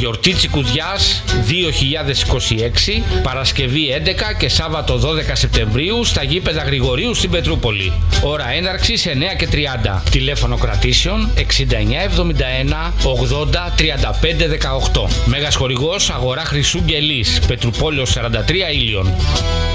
Γιορτή Τσικουδιάς 2026, Παρασκευή 11 και Σάββατο 12 Σεπτεμβρίου στα γήπεδα Γρηγορίου στην Πετρούπολη. Ώρα έναρξης 9:30. Τηλέφωνο κρατήσεων 6971 80 35 18. Μέγας χορηγός Αγορά Χρυσού Γκελής, Πετρουπόλεως 43 Ήλιον.